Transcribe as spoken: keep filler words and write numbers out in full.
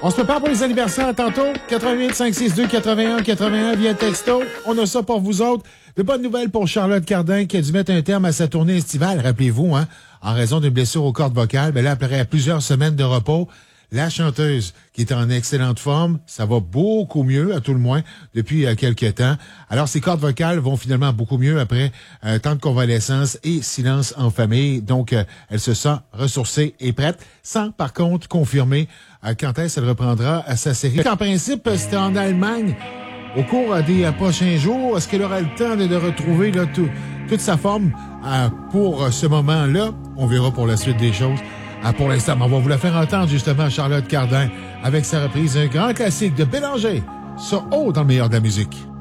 On se prépare pour les anniversaires tantôt. quatre-vingt-huit cinq six deux quatre-vingt-un quatre-vingt-un via texto. On a ça pour vous autres. De bonnes nouvelles pour Charlotte Cardin qui a dû mettre un terme à sa tournée estivale. Rappelez-vous, hein, en raison d'une blessure aux cordes vocales. Ben là, après plusieurs semaines de repos, la chanteuse qui est en excellente forme, ça va beaucoup mieux, à tout le moins, depuis euh, quelques temps. Alors, ses cordes vocales vont finalement beaucoup mieux après euh, tant de convalescence et silence en famille. Donc, euh, elle se sent ressourcée et prête, sans, par contre, confirmer euh, quand est-ce qu'elle reprendra à sa série. En principe, c'était en Allemagne. Au cours euh, des euh, prochains jours, est-ce qu'elle aura le temps de, de retrouver là, tout, toute sa forme euh, pour euh, ce moment-là? On verra pour la suite des choses. Ah, pour l'instant, on va vous la faire entendre, justement, Charlotte Cardin, avec sa reprise d'un grand classique de Bélanger, ça haut dans le meilleur de la musique.